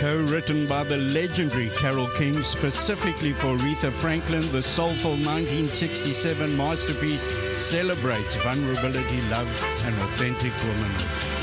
Co-written by the legendary Carole King, specifically for Aretha Franklin, the soulful 1967 masterpiece celebrates vulnerability, love, and authentic womanhood.